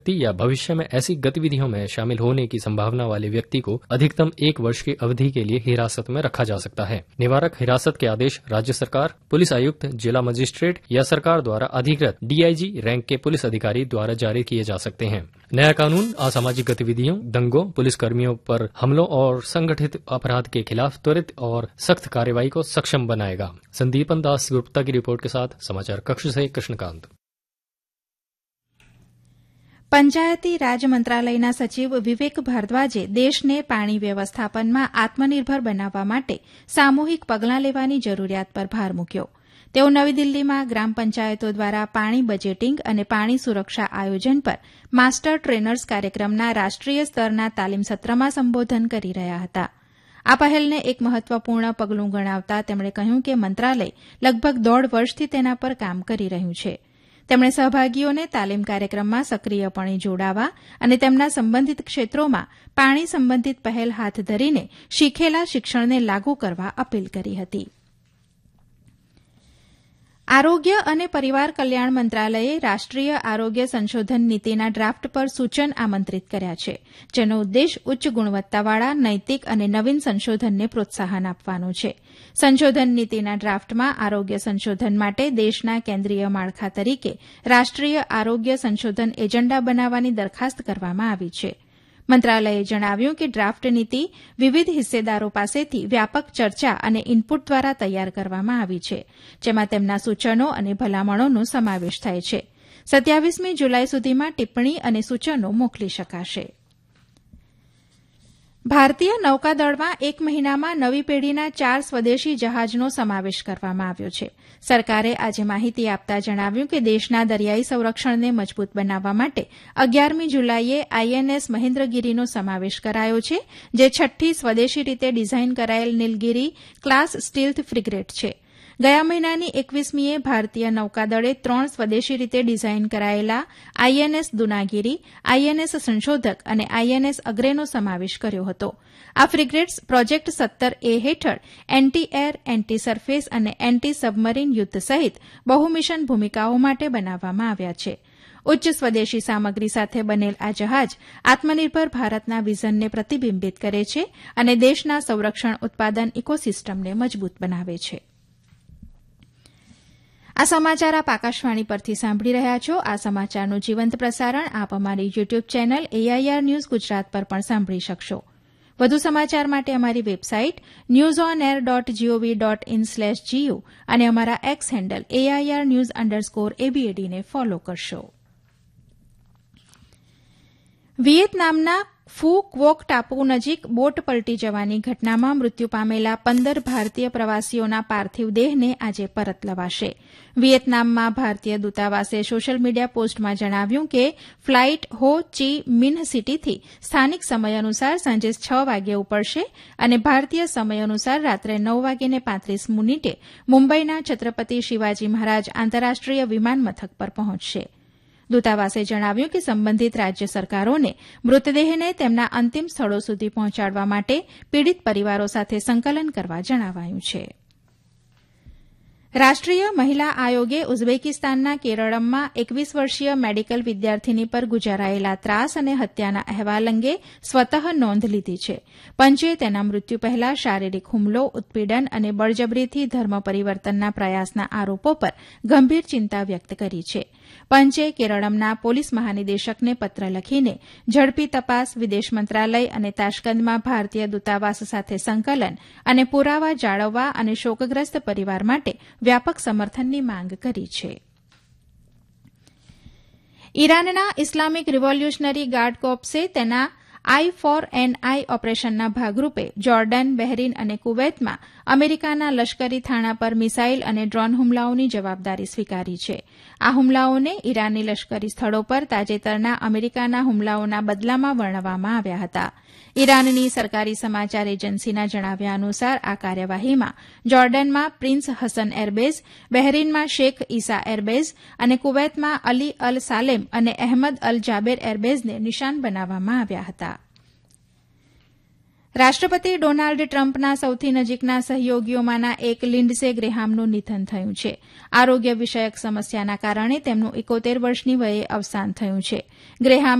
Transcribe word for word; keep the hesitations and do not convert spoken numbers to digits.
या भविष्य में ऐसी गतिविधियों में शामिल होने की संभावना वाले व्यक्ति को अधिकतम एक वर्ष की अवधि के लिए हिरासत में रखा जा सकता है। निवारक हिरासत के आदेश राज्य सरकार, पुलिस आयुक्त, जिला मजिस्ट्रेट या सरकार द्वारा अधिकृत डीआईजी रैंक के पुलिस अधिकारी द्वारा जारी किए जा सकते हैं। नया कानून असामाजिक गतिविधियों, दंगों, पुलिसकर्मियों पर हमलों और संगठित अपराध के खिलाफ त्वरित और सख्त कार्रवाई को सक्षम बनाएगा। संदीपन दास गुप्ता की रिपोर्ट के साथ समाचार कक्ष से कृष्णकांत। પંચાયતી રાજ મંત્રાલયના સચિવ વિવેક ભારદ્વાજે દેશને પાણી વ્યવસ્થાપનમાં આત્મનિર્ભર બનાવવા માટે સામૂહિક પગલાં લેવાની જરૂરિયાત પર ભાર મૂક્યો. તેઓ નવી દિલ્હીમાં ગ્રામ પંચાયતો દ્વારા પાણી બજેટિંગ અને પાણી સુરક્ષા આયોજન પર માસ્ટર ટ્રેનર્સ કાર્યક્રમના રાષ્ટ્રીય સ્તરના તાલીમ સત્રમાં સંબોધન કરી રહ્યા હતા. આ પહેલને એક મહત્વપૂર્ણ પગલું ગણાવતા તેમણે કહ્યું કે મંત્રાલય લગભગ દોઢ વર્ષથી તેના પર કામ કરી રહ્યું છે. તેમણે સહભાગીઓને તાલીમ કાર્યક્રમમાં સક્રિયપણે જોડાવા અને તેમના સંબંધિત ક્ષેત્રોમાં પાણી સંબંધિત પહેલ હાથ ધરીને શીખેલા શિક્ષણને લાગુ કરવા અપીલ કરી હતી. આરોગ્ય અને પરિવાર કલ્યાણ મંત્રાલયે રાષ્ટ્રીય આરોગ્ય સંશોધન નીતિના ડ્રાફ્ટ પર સૂચન આમંત્રિત કર્યા છે, જેનો ઉદ્દેશ ઉચ્ચ ગુણવત્તાવાળા, નૈતિક અને નવીન સંશોધનને પ્રોત્સાહન આપવાનો છે. સંશોધન નીતિના ડ્રાફ્ટમાં આરોગ્ય સંશોધન માટે દેશના કેન્દ્રીય માળખા તરીકે રાષ્ટ્રીય આરોગ્ય સંશોધન એજન્ડા બનાવવાની દરખાસ્ત કરવામાં આવી છે. મંત્રાલયે જણાવ્યું કે ડ્રાફ્ટ નીતિ વિવિધ હિસ્સેદારો પાસેથી વ્યાપક ચર્ચા અને ઇનપુટ દ્વારા તૈયાર કરવામાં આવી છે, જેમાં તેમના સૂચનો અને ભલામણોનો સમાવેશ થાય છે. સત્યાવીસમી જુલાઈ સુધીમાં ટિપ્પણી અને સૂચનો મોકલી શકાશે. ભારતીય નૌકાદળમાં એક મહિનામાં નવી પેઢીના ચાર સ્વદેશી જહાજનો સમાવેશ કરવામાં આવ્યો છે. સરકારે આજે માહિતી આપતા જણાવ્યું કે દેશના દરિયાઈ સંરક્ષણને મજબૂત બનાવવા માટે અગિયારમી જુલાઈએ આઈએનએસ મહેન્દ્રગીરીનો સમાવેશ કરાયો છે, જે છઠ્ઠી સ્વદેશી રીતે ડિઝાઇન કરાયેલ નીલગિરી ક્લાસ સ્ટીલ્થ ફ્રિગેટ છે. ગયા મહિનાની એકવીસમીએ ભારતીય નૌકાદળે ત્રણ સ્વદેશી રીતે ડિઝાઇન કરાયેલા આઈએનએસ દુનાગીરી, આઈએનએસ સંશોધક અને આઈએનએસ અગ્રેનો સમાવેશ કર્યો હતો. આ ફ્રિગેટ્સ પ્રોજેક્ટ સત્તર એ હેઠળ એન્ટી એર, એન્ટી સરફેસ અને એન્ટી સબમરીન યુદ્ધ સહિત બહુમિશન ભૂમિકાઓ માટે બનાવવામાં આવ્યા છે. ઉચ્ચ સ્વદેશી સામગ્રી સાથે બનેલ આ જહાજ આત્મનિર્ભર ભારતના વિઝનને પ્રતિબિંબિત કરે છે અને દેશના સંરક્ષણ ઉત્પાદન ઇકોસિસ્ટમને મજબૂત બનાવે છે. આ સમાચાર આપ આકાશવાણી પરથી સાંભળી રહ્યા છો. આ સમાચારનું જીવંત પ્રસારણ આપ અમારી YouTube channel AIR news Gujarat પર પણ સાંભળી શકશો. વધુ સમાચાર માટે અમારી website news on air dot GOV dot in slash GU અને અમારા x handle AIR news underscore એબીએડીને follow કરશો. વિયેતનામના ફુ ક્વોક ટાપુ નજીક બોટ પલટી જવાની ઘટનામાં મૃત્યુ પામેલા પંદર ભારતીય પ્રવાસીઓના પાર્થિવ દેહને આજે પરત લવાશે. વિયેતનામમાં ભારતીય દૂતાવાસે સોશિયલ મીડિયા પોસ્ટમાં જણાવ્યું કે ફ્લાઇટ હો ચી મિન્હ સિટીથી સ્થાનિક સમય અનુસાર સાંજે છ વાગ્યે ઉપડશે અને ભારતીય સમય અનુસાર રાત્રે નવ વાગ્યે પાંત્રીસ મિનિટે મુંબઈના છત્રપતિ શિવાજી મહારાજ આંતરરાષ્ટ્રીય વિમાન મથક પર પહોંચશે. દૂતાવાસે જણાવ્યું કે સંબંધિત રાજ્ય સરકારોને મૃતદેહને તેમના અંતિમ સ્થળો સુધી પહોંચાડવા માટે પીડિત પરિવારો સાથે સંકલન કરવા જણાવાયું છે. રાષ્ટ્રીય મહિલા આયોગે ઉઝબેકિસ્તાનના કેરળમમાં એકવીસ વર્ષીય મેડિકલ વિદ્યાર્થીની પર ગુજારાયેલા ત્રાસ અને હત્યાના અહેવાલ અંગે સ્વતઃ નોંધ લીધી છે. પંચે તેના મૃત્યુ પહેલા શારીરિક હુમલો, ઉત્પીડન અને બળજબરીથી ધર્મ પરિવર્તનના પ્રયાસના આરોપો પર ગંભીર ચિંતા વ્યક્ત કરી છે. પંચે કેરળમના પોલીસ મહાનિદેશકને પત્ર લખીને ઝડપી તપાસ, વિદેશ મંત્રાલય અને તાશ્કંદમાં ભારતીય દૂતાવાસ સાથે સંકલન અને પુરાવા જાળવવા અને શોકગ્રસ્ત પરિવાર માટે વ્યાપક સમર્થનની માંગ કરી છે. ઇરાનના ઇસ્લામિક રિવોલ્યુશનરી ગાર્ડ કોર્પ્સે તેના આઈ ફોર એન આઈ ઓપરેશનના ભાગરૂપે જોર્ડન, બહેરીન અને કુવૈતમાં અમેરિકાના લશ્કરી થાણા પર મિસાઇલ અને ડ્રોન હુમલાઓની જવાબદારી સ્વીકારી છે. આ હુમલાઓને ઇરાની લશ્કરી સ્થળો પર તાજેતરના અમેરિકાના હુમલાઓના બદલામાં વર્ણવવામાં આવ્યા હતા. ઇરાનની સરકારી સમાચાર એજન્સીના જણાવ્યા અનુસાર આ કાર્યવાહીમાં જોર્ડનમાં પ્રિન્સ હસન એરબેઝ, બહેરીનમાં શેખ ઈસા એરબેઝ અને કુવૈતમાં અલી અલ સાલેમ અને અહેમદ અલ જાબેર એરબેઝને નિશાન બનાવવામાં આવ્યા હતા. રાષ્ટ્રપતિ ડોનાલ્ડ ટ્રમ્પના સૌથી નજીકના સહયોગીઓમાંના એક લિન્ડસે ગ્રેહામનું નિધન થયું છે. આરોગ્ય વિષયક સમસ્યાના કારણે તેમનું એકોતેર વર્ષની વયે અવસાન થયું છે. ગ્રેહામ